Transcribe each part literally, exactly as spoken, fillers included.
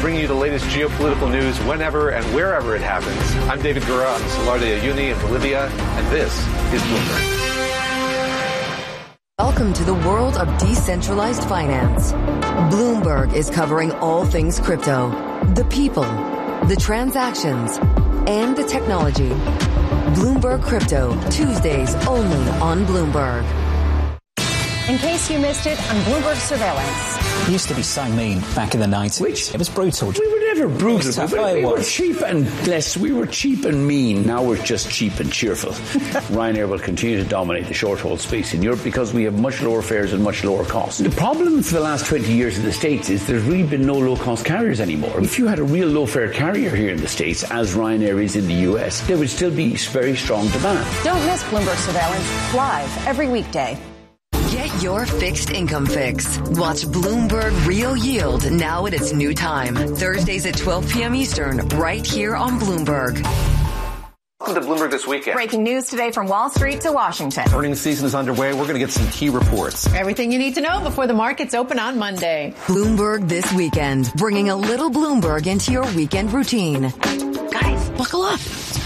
bringing you the latest geopolitical news whenever and wherever it happens. I'm David Gura on the Salar de Uyuni in Bolivia, and this is Bloomberg. Welcome to the world of decentralized finance. Bloomberg is covering all things crypto, the people, the transactions, and the technology. Bloomberg Crypto, Tuesdays only on Bloomberg. In case you missed it, on Bloomberg Surveillance. It used to be so mean back in the nineties. Which? It was brutal. We were never brutal. Tough, we, we we were cheap and less. We were cheap and mean. Now we're just cheap and cheerful. Ryanair will continue to dominate the short-haul space in Europe because we have much lower fares and much lower costs. The problem for the last twenty years in the States is there's really been no low-cost carriers anymore. If you had a real low-fare carrier here in the States, as Ryanair is in the U S, there would still be very strong demand. Don't miss Bloomberg Surveillance live every weekday. Get your fixed income fix. Watch Bloomberg Real Yield now at its new time. Thursdays at twelve p.m. Eastern, right here on Bloomberg. Welcome to Bloomberg This Weekend. Breaking news today from Wall Street to Washington. Earnings season is underway. We're going to get some key reports. Everything you need to know before the markets open on Monday. Bloomberg This Weekend, bringing a little Bloomberg into your weekend routine. Guys, buckle up.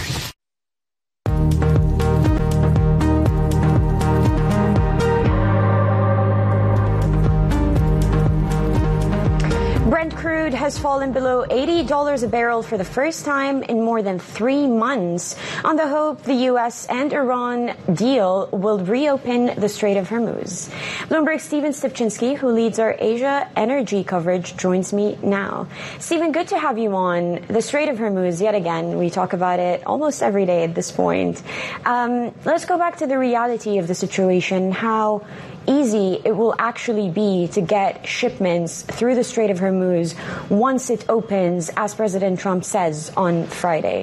Brent crude has fallen below eighty dollars a barrel for the first time in more than three months on the hope the U S and Iran deal will reopen the Strait of Hormuz. Bloomberg's Stephen Stipchinsky, who leads our Asia energy coverage, joins me now. Stephen, good to have you on. The Strait of Hormuz, yet again, we talk about it almost every day at this point. Um, let's go back to the reality of the situation, how easy it will actually be to get shipments through the Strait of Hormuz once it opens, as President Trump says on Friday.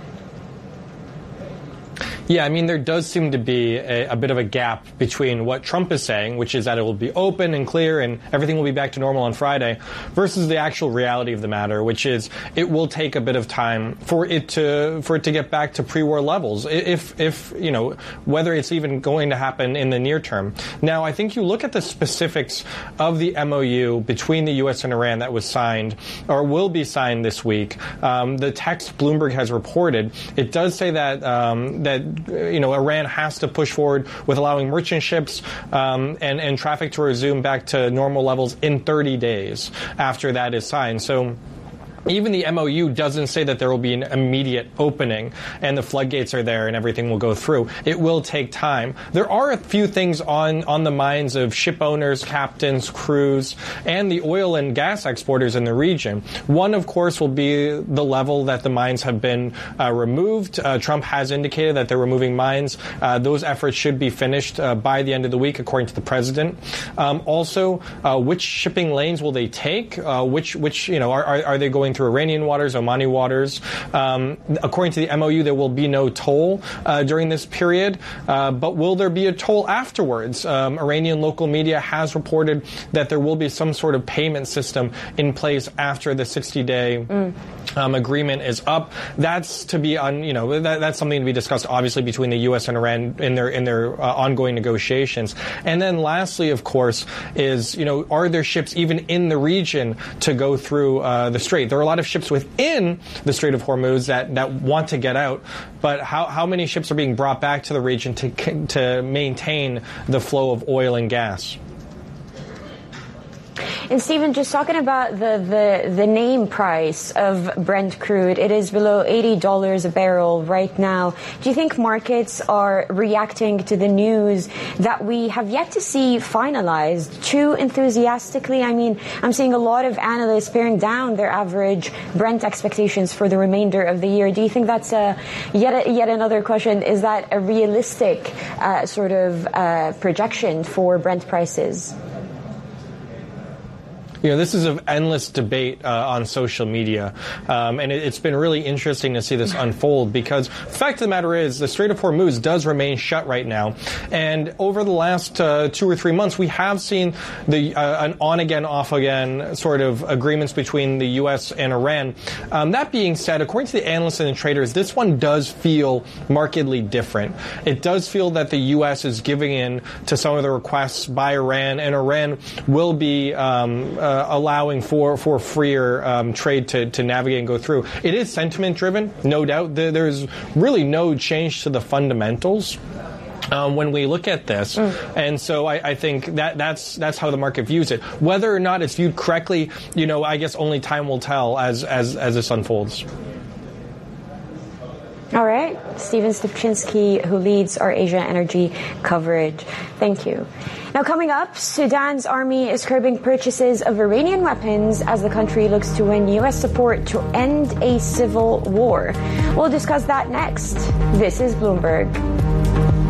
Yeah, I mean, there does seem to be a, a bit of a gap between what Trump is saying, which is that it will be open and clear and everything will be back to normal on Friday, versus the actual reality of the matter, which is it will take a bit of time for it to for it to get back to pre-war levels, if, if you know, whether it's even going to happen in the near term. Now, I think you look at the specifics of the M O U between the U S and Iran that was signed, or will be signed this week. Um, the text Bloomberg has reported, it does say that um, that you know, Iran has to push forward with allowing merchant ships um, and, and traffic to resume back to normal levels in thirty days after that is signed. So even the M O U doesn't say that there will be an immediate opening and the floodgates are there and everything will go through. It will take time. There are a few things on, on the minds of ship owners, captains, crews, and the oil and gas exporters in the region. One, of course, will be the level that the mines have been uh, removed. Uh, Trump has indicated that they're removing mines. Uh, those efforts should be finished uh, by the end of the week, according to the president. Um, also, uh, which shipping lanes will they take? Uh, which, which, you know, are, are, are they going through Iranian waters, Omani waters? Um, according to the M O U, there will be no toll uh, during this period, uh, but will there be a toll afterwards? Um, Iranian local media has reported that there will be some sort of payment system in place after the sixty-day mm. um, agreement is up. That's to be, on, you know, that, that's something to be discussed, obviously, between the U S and Iran in their in their uh, ongoing negotiations. And then, lastly, of course, is, you know, are there ships even in the region to go through uh, the strait? There are a lot of ships within the Strait of Hormuz that, that want to get out, but how, how many ships are being brought back to the region to to maintain the flow of oil and gas? And Stephen, just talking about the, the, the name price of Brent crude, it is below eighty dollars a barrel right now. Do you think markets are reacting to the news that we have yet to see finalized too enthusiastically? I mean, I'm seeing a lot of analysts paring down their average Brent expectations for the remainder of the year. Do you think that's a, yet, a, yet another question? Is that a realistic uh, sort of uh, projection for Brent prices? You know, this is an endless debate uh, on social media, um, and it, it's been really interesting to see this unfold because the fact of the matter is the Strait of Hormuz does remain shut right now, and over the last uh, two or three months we have seen the uh, an on-again, off-again sort of agreements between the U S and Iran. Um, that being said, according to the analysts and the traders, this one does feel markedly different. It does feel that the U S is giving in to some of the requests by Iran, and Iran will be um, uh, allowing for for freer um, trade to, to navigate and go through. It is sentiment driven, no doubt. There, there's really no change to the fundamentals. Um, when we look at this, mm. and so I, I think that that's that's how the market views it. Whether or not it's viewed correctly, you know, I guess only time will tell as as as this unfolds. All right, Stephen Stupczynski, who leads our Asia energy coverage. Thank you. Now, coming up, Sudan's army is curbing purchases of Iranian weapons as the country looks to win U S support to end a civil war. We'll discuss that next. This is Bloomberg.